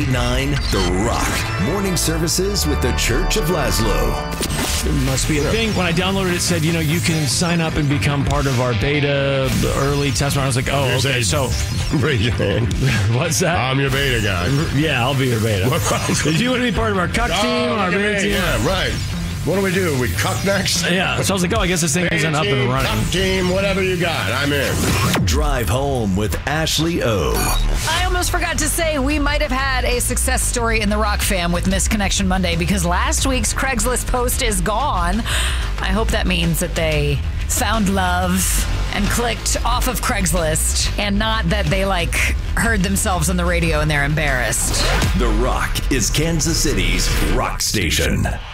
98.9 The Rock. Morning services with the Church of Laszlo. It must be a thing. When I downloaded it, said, you can sign up and become part of our beta early test. I was like, oh, okay. So, raise your hand. What's that? I'm your beta guy. Yeah, I'll be your beta. Did you want to be part of our cuck team? Our beta team? Yeah, right. What do? We cuck next? Yeah. So I was like, I guess this thing isn't up and running. Cuck team, whatever you got, I'm in. Drive home with Ashley O. I almost forgot to say we might have had a success story in the Rock fam with Misconnection Monday because last week's Craigslist post is gone. I hope that means that they found love and clicked off of Craigslist and not that they heard themselves on the radio and they're embarrassed. The Rock is Kansas City's rock station.